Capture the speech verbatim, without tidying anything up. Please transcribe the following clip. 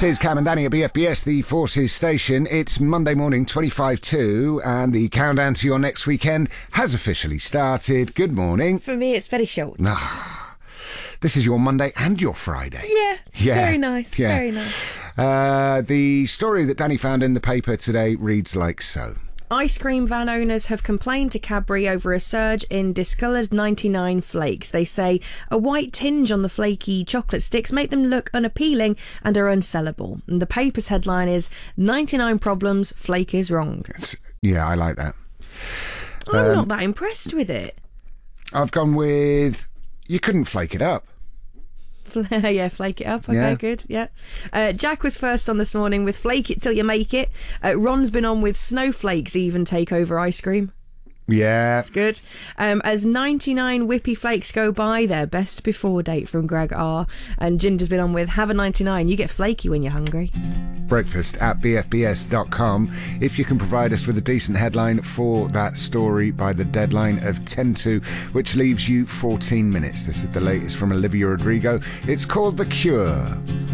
This is Cam and Danny at B F B S, the Forces station. It's Monday morning, twenty-five to, and the countdown to your next weekend has officially started. Good morning. For me, it's very short. Ah, this is your Monday and your Friday. Yeah, Yeah, very nice, yeah. very nice. Uh, the story that Danny found in the paper today reads like so. Ice cream van owners have complained to Cadbury over a surge in discoloured ninety-nine flakes. They say a white tinge on the flaky chocolate sticks make them look unappealing and are unsellable. And the paper's headline is ninety-nine problems, flake is wrong. It's, yeah, I like that. I'm Um, not that impressed with it. I've gone with you couldn't flake it up. Yeah, flake it up. Okay, Yeah. good. Yeah. Uh, Jack was first on this morning with flake it till you make it. Uh, Ron's been on with snowflakes even take over ice cream. Yeah. It's good. Um, as ninety-nine whippy flakes go by, their best before date from Greg R. And Ginger's been on with have a ninety-nine. You get flaky when you're hungry. Breakfast at b f b s dot com. If you can provide us with a decent headline for that story by the deadline of ten to, which leaves you fourteen minutes. This is the latest from Olivia Rodrigo. It's called The Cure.